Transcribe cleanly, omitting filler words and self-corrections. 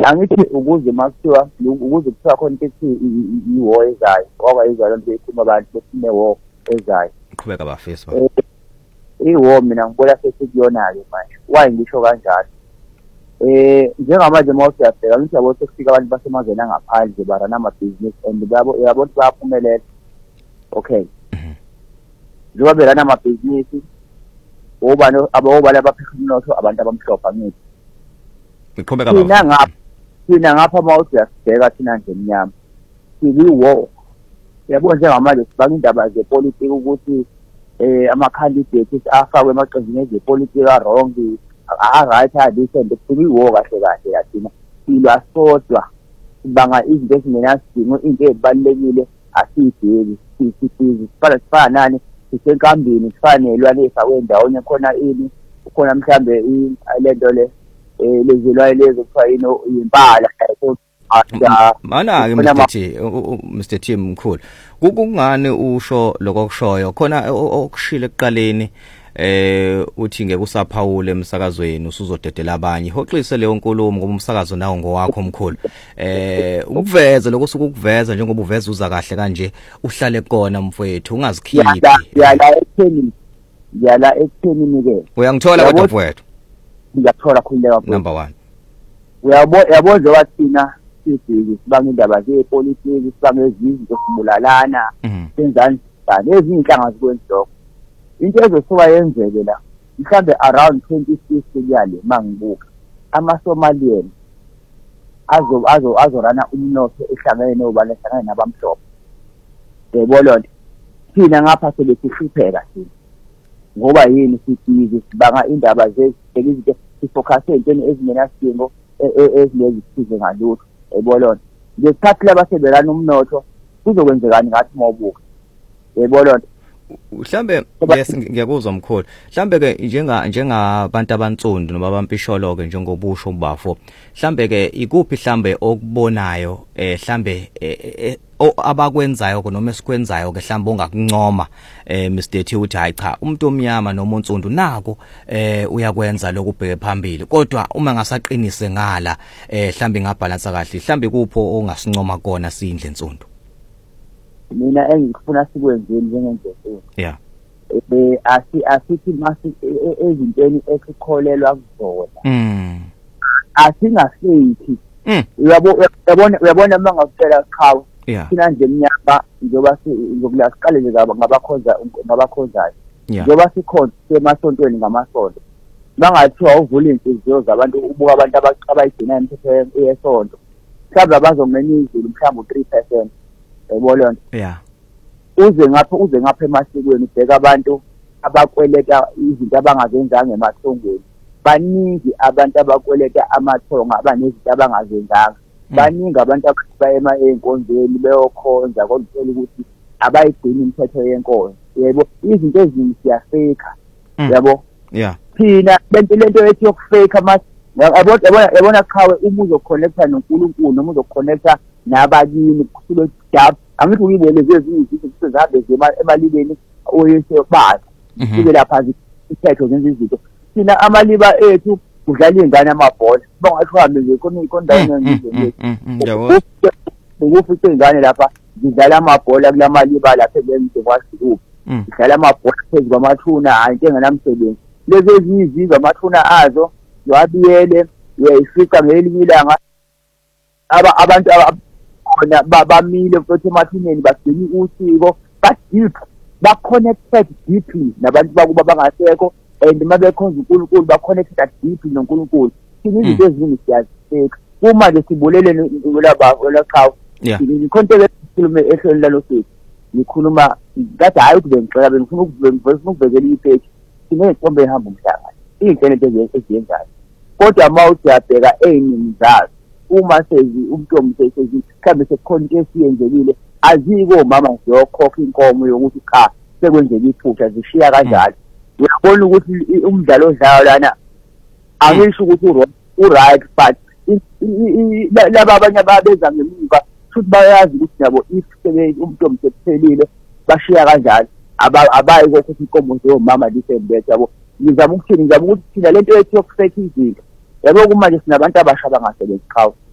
angithi ukuze makuthiwa ukuze kuthiwa khona ukuthi i-war ezayo ngoba izayo lonto ikhuluma abantu befune war ezayo qhubeka bafisa i-war mina ngibona sesikuyona-ke manje why ngisho kanjalo njengamanje mawuthi uyabheka ngithi yabo sekufika abantu basemazweni angaphandle barana amabhizinisi and yabo ukuthi bayaphumelela okay njengoba berana amabhizinisi obani abaphekha umnotho abantu abamhlophe angithi ngiqhubeka thina ngapha mawuthi uyasibheka thina nje emnyama siyi-war yabona njengamanje sibanga indaba zepolitiki ukuthi ama-candidates afakwe emaqenzini ezepolitiki a-wrong a-right a-decent siyi-war kahle kahle yathina silwa sodwa sibanga izinto ezingenasidingo into ezibalulekile asiyibheki sifana nani sisenkambini sifane nelwane ey'fakwe ndawonye khona ini khona mhlambe lento le lezilwane lezo kuthiwa yini yimpala mana-ke Mr T mkhulu kungani usho lokho kushoyo khona okushile ekuqaleni uthi ngeke usaphawule emsakazweni usuzodedela abanye hoxise leyo nkulumo ngoba umsakazo nawo ngowakho mkhulu ukuveza lokho sukuveza njengoba uveza uza kahle kanje uhlale kona mfowethu ungazikhiphi yala ekutheni ke uyangithola kodwa mfowethu ngiyathola khuleka number 1 uyabona wathina sibanga indaba zepolitiki sibanga ezinto sibulalana senzani njani ezinye inhlanga zikwenza lokho into ezosuka yenzeke la mhlambe around 2060 kuyale mangibuka ama-Somalian azorana umnotho ehlangene nobani ehlangene nabamhlophe yayibona thina ngapha sebesihlupheka thina ngoba yini sibhizi sibanga indaba zezinto sifocus ey'ntweni ezingenasidingo ezingezisize ngalutho yayibona ngesikhathi labasebelana umnotho kuzokwenzekani ngathi mawubuka yayibona mhlambe ngiyakuzwa mkhulu mhlambe ke njengabantu abantsundu noma abampisholo ke njengobusho ubafo mhlambe ke ikuphi mhlambe okubonayo mhlambe abakwenzayo noma esikwenzayo ke mhlambe ongakuncoma Mr T uthi hayi cha umuntu omnyama noma ontsundu nako uyakwenza lokubheke phambili kodwa uma ngasaqinise ngala mhlambe ngabhalansa kahle mhlambe kupho ongasincoma kona sindle ntsundu mina engifuna sikwenzeni njengenzefu yeah asithi masi ezintweni esikholelwa kuzona asingafeki uyabona mangakutshela chawo thina nje emnyaka njengoba siqale nje ngabakhonzayo njengoba sikhona emasontweni ngamasonto bangathiwa uvula inhliziyo zabantu ubuka abantu abayigcina imithetho yesonto mhlawumbe abazongena izulu mhlawumbe u3% yayibona uze ngapha emasikweni ubheka abantu abakweleta izinto abangazenzanga emathongweni baningi abantu abakweleta amathongo abanezinto abangazenzanga baningi abantu abayema ey'nkonzweni beyokhonza kodwa uthola ukuthi abayigcini imithetho yenkonzo yebo izinto eziningi siyafeka yabo thina lento ethi yokufeka manje yabona chawe uma uzoconnecta noNkulunkulu noma uzoconnecta nabakini kusuke dab angithi uyibeleze ezinye izinto sizabe emalibeni oyesebaza kube lapha isithetho zenza izinto thina amaliba ethu kudlala ingane amabhola bangathi uhambe nje kondaweni ngizwe ukufica ingane lapha zidlala amabhola kulamaliba lapha ebenze kwaZulu zidlala amabhola phezu kwamathuna hayi into engenamsebenzi lezi ezinye izizwe amathuna azo wabiyele uyayifica ngelinye ilanga abantu khona bamile futhi emathuneni bagcina usiko badeep ba-connected deeply nabantu bakuba bangasekho and uma bekhonza uNkulunkulu ba-connected deeply noNkulunkulu thina izinto eziningi siyazifeka uma-ke sibulele lachawo ikhonto ekhulume ehlweni lalo sethu ngikhuluma kade hhayi ukuthi bengixela bengifuna ukuvezela ipheji siney'thombe ehamba umhlanga iy'nhlelo eziyenzayo kodwa uma uthi uyabheka ey'ningi zazo uma umntombi mhlawumbe sekukhona into esiyenzekile aziko omama ziyokhokha inkomo yokuthi cha sekwenzeka iphutha zishiya kanjalo uyabona ukuthi umdlalo odlayo lana angisho ukuthi u-right but laba abanye ababeza ngemuva futhi bayazi ukuthi nabo if umntombi sekuphelile bashiya kanjalo abayi kokuthi inkomo zomama disembethe yabo ngizama ukuthi thina lento ethi yokufeka izinto yabo kumanje sinabantu abasha abangasebenzi chawo